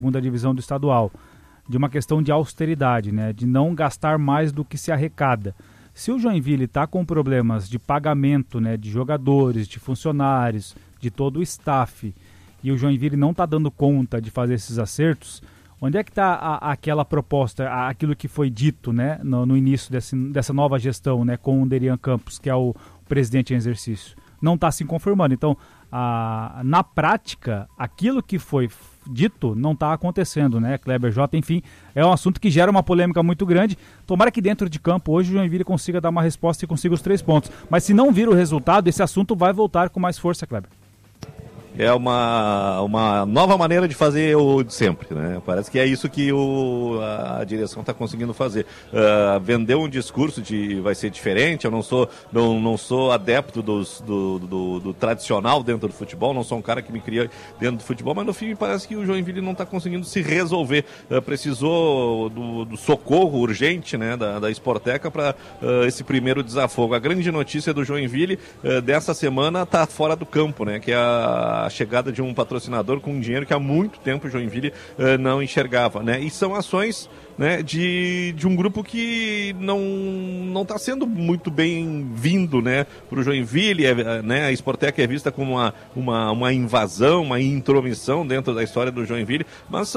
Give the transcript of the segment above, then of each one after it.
segunda divisão do estadual, de uma questão de austeridade, né, de não gastar mais do que se arrecada. Se o Joinville está com problemas de pagamento, né, de jogadores, de funcionários, de todo o staff, e o Joinville não está dando conta de fazer esses acertos, onde é que está aquela proposta, aquilo que foi dito, né, no início dessa nova gestão, né, com o Derian Campos, que é o presidente em exercício? Não está se confirmando. Então, na prática, aquilo que foi dito não está acontecendo, né, Kleber Jota? Enfim, é um assunto que gera uma polêmica muito grande. Tomara que dentro de campo hoje o Joinville consiga dar uma resposta e consiga os 3 pontos. Mas se não vir o resultado, esse assunto vai voltar com mais força, Kleber. É uma nova maneira de fazer o de sempre, né? Parece que é isso que a direção está conseguindo fazer. Vendeu um discurso de vai ser diferente. Eu não sou adepto do tradicional dentro do futebol, não sou um cara que me cria dentro do futebol, mas no fim parece que o Joinville não está conseguindo se resolver. Precisou do socorro urgente, né, da Sporteca para esse primeiro desafogo. A grande notícia do Joinville dessa semana está fora do campo, né, que é a chegada de um patrocinador com um dinheiro que há muito tempo o Joinville não enxergava, né? E são ações, né, de um grupo que não está sendo muito bem-vindo, né, para o Joinville, né? A Sporteca é vista como uma invasão, uma intromissão dentro da história do Joinville, mas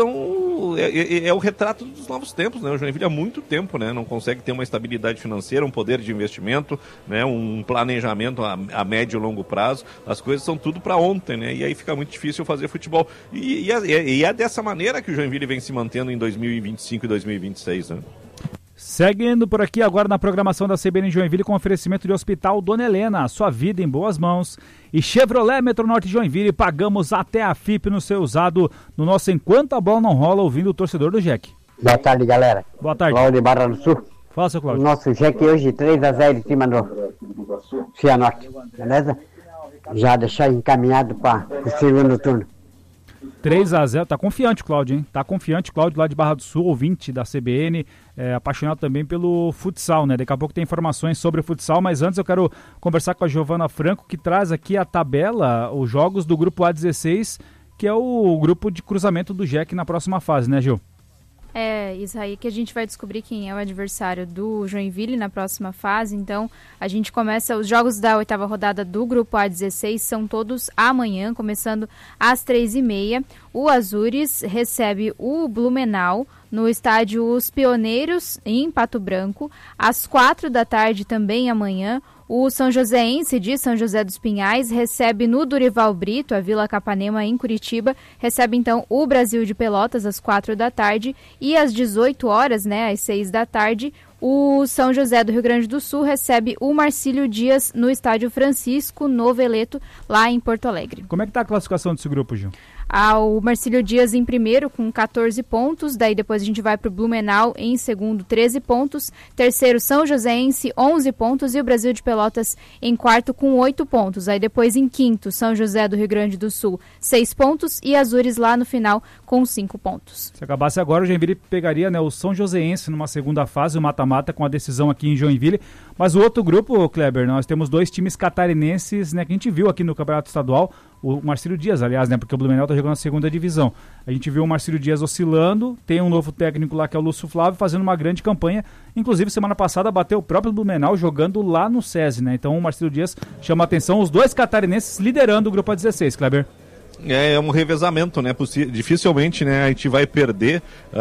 é o retrato dos novos tempos, né? O Joinville há muito tempo, né, não consegue ter uma estabilidade financeira, um poder de investimento, né, um planejamento a médio e longo prazo. As coisas são tudo para ontem, né? E aí fica muito difícil fazer futebol. E é dessa maneira que o Joinville vem se mantendo em 2025 e 2026, né? Seguindo por aqui agora na programação da CBN Joinville com oferecimento de Hospital Dona Helena, sua vida em boas mãos. E Chevrolet Metronorte Joinville, pagamos até a FIP no seu usado, no nosso Enquanto a Bola Não Rola, ouvindo o torcedor do Jack. Boa tarde, galera. Boa tarde. Cláudio de Barra do Sul. Fala, seu Cláudio. O nosso Jack hoje 3-0 em cima do Cianorte, beleza? Já deixar encaminhado para o segundo turno. 3-0, tá confiante o Cláudio, hein? Tá confiante o Cláudio lá de Barra do Sul, ouvinte da CBN, apaixonado também pelo futsal, né? Daqui a pouco tem informações sobre o futsal, mas antes eu quero conversar com a Giovana Franco, que traz aqui a tabela, os jogos do grupo A16, que é o grupo de cruzamento do Jack na próxima fase, né, Gil? É, isso aí que a gente vai descobrir quem é o adversário do Joinville na próxima fase. Então, a gente começa, os jogos da 8ª rodada do Grupo A16 são todos amanhã, começando às 3h30. O Azures recebe o Blumenau no estádio Os Pioneiros, em Pato Branco. Às 4 da tarde, também amanhã, o São Joséense de São José dos Pinhais recebe no Durival Brito, a Vila Capanema, em Curitiba. Recebe, então, o Brasil de Pelotas às 4 da tarde. E às 18 horas, né, às 6 da tarde, o São José do Rio Grande do Sul recebe o Marcílio Dias no estádio Francisco Noveleto, lá em Porto Alegre. Como é que está a classificação desse grupo, Gil? O Marcílio Dias em primeiro com 14 pontos, daí depois a gente vai para o Blumenau em segundo, 13 pontos, terceiro São Joséense, 11 pontos e o Brasil de Pelotas em quarto com 8 pontos, aí depois em quinto São José do Rio Grande do Sul, 6 pontos e Azures lá no final com 5 pontos. Se acabasse agora, o Joinville pegaria, né, o São Joséense numa segunda fase, o mata-mata com a decisão aqui em Joinville, mas o outro grupo, Kleber, nós temos 2 times catarinenses, né, que a gente viu aqui no Campeonato Estadual, o Marcílio Dias, aliás, né, porque o Blumenau está jogando na segunda divisão. A gente viu o Marcílio Dias oscilando, tem um novo técnico lá que é o Lúcio Flávio, fazendo uma grande campanha, inclusive semana passada bateu o próprio Blumenau jogando lá no SESI, né, então o Marcílio Dias chama a atenção, os 2 catarinenses liderando o grupo A16, Kleber. É um revezamento, né? Dificilmente, né, a gente vai perder.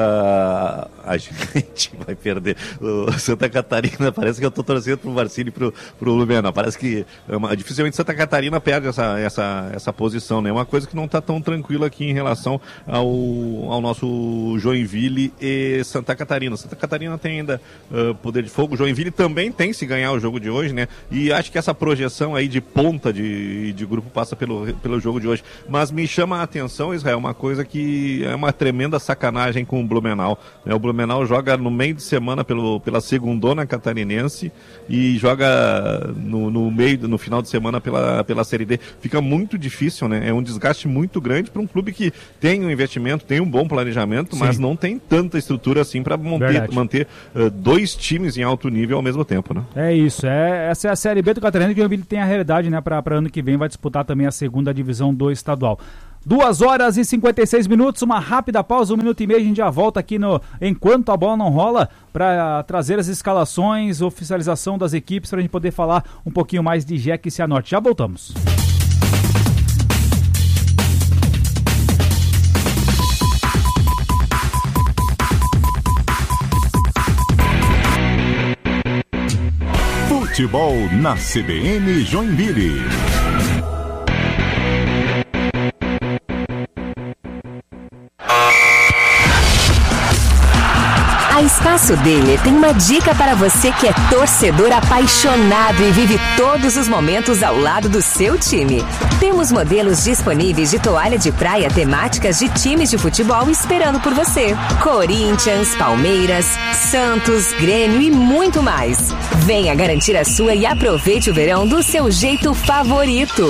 A gente vai perder. O Santa Catarina, parece que eu estou torcendo pro Marcílio e pro Blumenau. Parece que dificilmente Santa Catarina perde essa posição, né? Uma coisa que não está tão tranquila aqui em relação ao nosso Joinville e Santa Catarina. Santa Catarina tem ainda poder de fogo. Joinville também tem se ganhar o jogo de hoje, né? E acho que essa projeção aí de ponta de grupo passa pelo jogo de hoje. Mas me chama a atenção, Israel, uma coisa que é uma tremenda sacanagem com o Blumenau, né? O Blumenau joga no meio de semana pela segundona catarinense e joga no final de semana pela Série D. Fica muito difícil, né? É um desgaste muito grande para um clube que tem um investimento, tem um bom planejamento, sim, mas não tem tanta estrutura assim para manter 2 times em alto nível ao mesmo tempo, né? É isso, essa é a Série B do Catarinense, que o Joinville tem a realidade, né? Para ano que vem vai disputar também a segunda divisão do estadual. 2h56, uma rápida pausa, 1 minuto e meio, a gente já volta aqui no Enquanto a Bola Não Rola para trazer as escalações, oficialização das equipes, para a gente poder falar um pouquinho mais de Jack e Cianorte. Já voltamos. Futebol na CBN Joinville. A Espaço Daily tem uma dica para você que é torcedor apaixonado e vive todos os momentos ao lado do seu time. Temos modelos disponíveis de toalha de praia temáticas de times de futebol esperando por você. Corinthians, Palmeiras, Santos, Grêmio e muito mais. Venha garantir a sua e aproveite o verão do seu jeito favorito.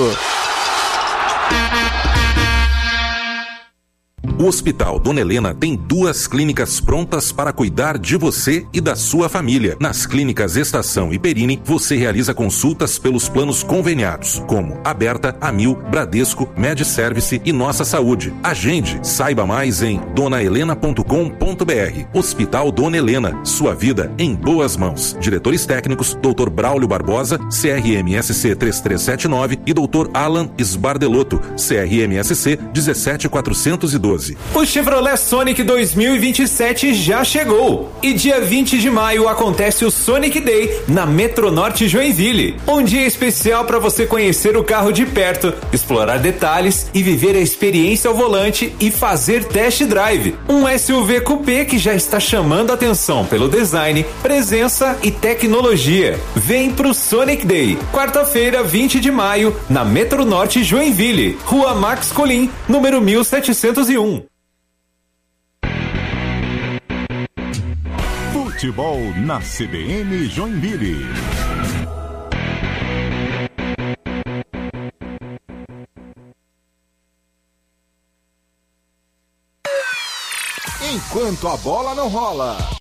O Hospital Dona Helena tem 2 clínicas prontas para cuidar de você e da sua família. Nas clínicas Estação e Perini, você realiza consultas pelos planos conveniados, como Aberta, Amil, Bradesco, MedService e Nossa Saúde. Agende, saiba mais em donahelena.com.br. Hospital Dona Helena, sua vida em boas mãos. Diretores técnicos, Dr. Braulio Barbosa, CRMSC 3379 e Dr. Alan Sbardelotto, CRMSC 17412. O Chevrolet Sonic 2027 já chegou e dia 20 de maio acontece o Sonic Day na Metronorte Joinville. Um dia especial para você conhecer o carro de perto, explorar detalhes e viver a experiência ao volante e fazer test drive. Um SUV coupé que já está chamando a atenção pelo design, presença e tecnologia. Vem pro Sonic Day, quarta-feira, 20 de maio, na Metronorte Joinville, Rua Max Colim, número 1701. Futebol na CBN Joinville. Enquanto a bola não rola.